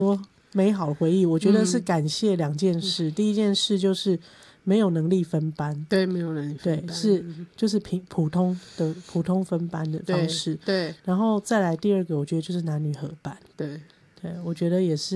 美好的回忆，我觉得是感谢2件事。第一件事就是没有能力分班， 对，没有能力分班， 对，是就是普通分班的方式。 对， 然后再来第二个，我觉得就是男女合班。 对， 我觉得也是。